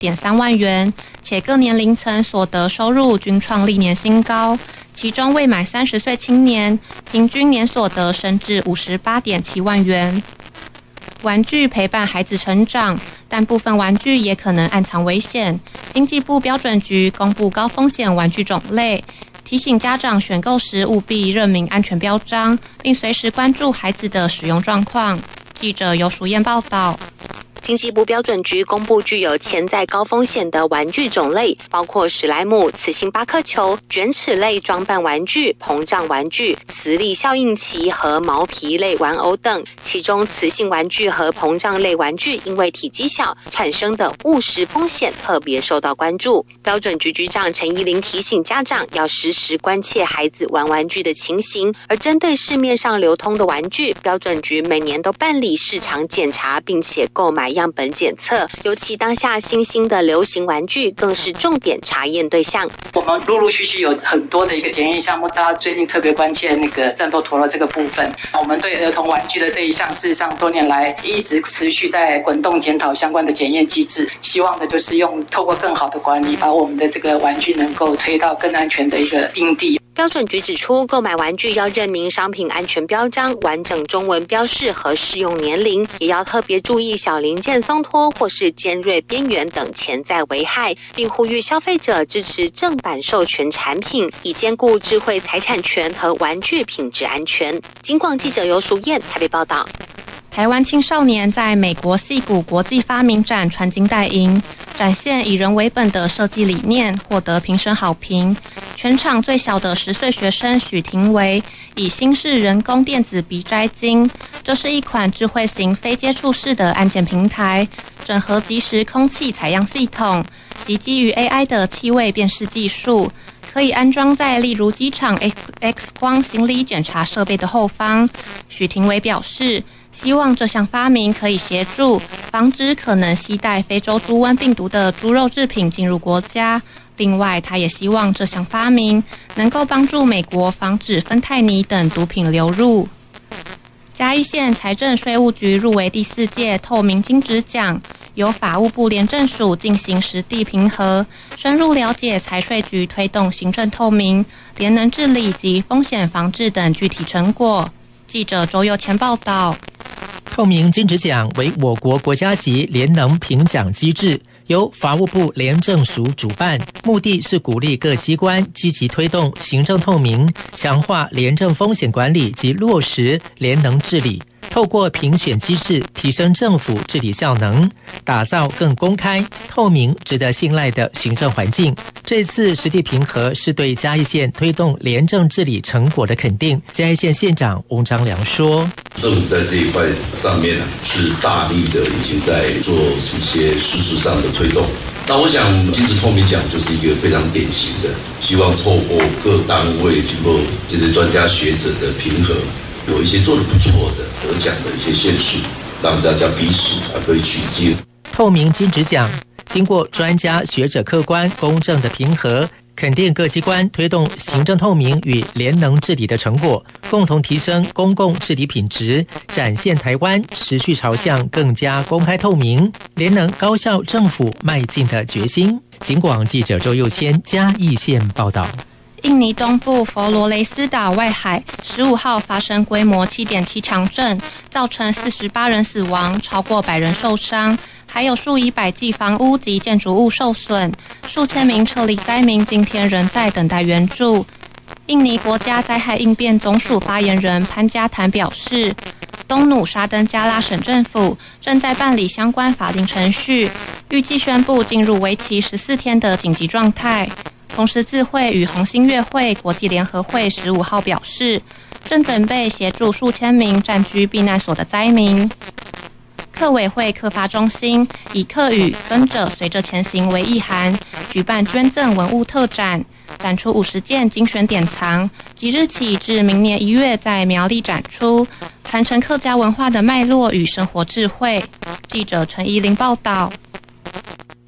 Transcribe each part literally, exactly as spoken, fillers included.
点三万元，且各年龄层所得收入均创历年新高。其中未满三十岁青年平均年所得升至五十八点七万元。玩具陪伴孩子成长，但部分玩具也可能暗藏危险。经济部标准局公布高风险玩具种类，提醒家长选购时务必认明安全标章，并随时关注孩子的使用状况。记者游淑燕报道。 经济部标准局公布具有潜在高风险的玩具种类，包括史莱姆、磁性巴克球、卷尺类装扮玩具、膨胀玩具、磁力效应器和毛皮类玩偶等。其中磁性玩具和膨胀类玩具因为体积小产生的误食风险特别受到关注。标准局局长陈怡玲提醒家长要时时关切孩子玩玩具的情形，而针对市面上流通的玩具，标准局每年都办理市场检查，并且购买样本检测，尤其当下新兴的流行玩具更是重点查验对象。 我们陆陆续续有很多的一个检验项目，大家最近特别关切那个战斗陀螺这个部分。我们对儿童玩具的这一项，事实上多年来一直持续在滚动检讨相关的检验机制，希望的就是用透过更好的管理，把我们的这个玩具能够推到更安全的一个境地。 标准局指出，购买玩具要认明商品安全标章、完整中文标示和适用年龄，也要特别注意小零件松脱或是尖锐边缘等潜在危害，并呼吁消费者支持正版授权产品，以兼顾智慧财产权和玩具品质安全。金广记者游淑燕台北报道。 台湾青少年在美国矽谷国际发明展穿金戴银，展现以人为本的设计理念，获得评审好评。全场最小的十岁学生许廷维以新式人工电子鼻摘金，这是一款智慧型非接触式的安检平台，整合即时空气采样系统及基于 A I 的气味辨识技术，可以安装在例如机场 X 光行李检查设备的后方。许廷维表示，希望这项发明可以协助防止可能携带非洲猪瘟病毒的猪肉制品进入国家。另外，他也希望这项发明能够帮助美国防止芬太尼等毒品流入。嘉义县财政税务局入围第四届透明金质奖，由法务部廉政署进行实地评核，深入了解财税局推动行政透明、廉能治理及风险防治等具体成果。记者周佑前报道。 透明金质奖为我国国家级廉能评奖机制，由法务部廉政署主办，目的是鼓励各机关积极推动行政透明，强化廉政风险管理及落实廉能治理，透过评选机制提升政府治理效能，打造更公开、透明、值得信赖的行政环境。这次实地评核是对嘉义县推动廉政治理成果的肯定。嘉义县县长翁章良说， 政府在这一块上面啊，是大力的已经在做一些实质上的推动。那我想金质透明奖就是一个非常典型的，希望透过各单位经过这些专家学者的评核，有一些做得不错的得奖的一些县市，让大家彼此啊可以取经。 透明金质奖经过专家学者客观公正的评核，肯定各机关推动行政透明与廉能治理的成果，共同提升公共治理品质，展现台湾持续朝向更加公开透明、廉能高效政府迈进的决心。警广记者周佑谦嘉义县报道。 印尼东部佛罗雷斯岛外海十五号发生规模 七点七 强震，造成四十八人死亡，超过百人受伤，还有数以百计房屋及建筑物受损，数千名撤离灾民今天仍在等待援助。印尼国家灾害应变总署发言人潘加坦表示，东努沙登加拉省政府正在办理相关法定程序，预计宣布进入为期十四天的紧急状态。同时，自会与红星月会国际联合会十五号表示，正准备协助数千名暂居避难所的灾民。客委会客发中心以客语跟着随着前行为意涵，举办捐赠文物特展，展出五十件精选典藏，即日起至明年一月在苗栗展出，传承客家文化的脉络与生活智慧。记者陈怡玲报道。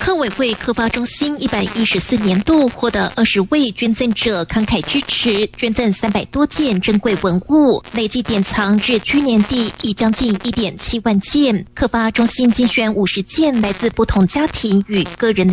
客委会客发中心一百一十四年度获得二十位捐赠者慷慨支持，捐赠三百多件珍贵文物，累计典藏至去年底已将近一点七万件。客发中心精选五十件来自不同家庭与个人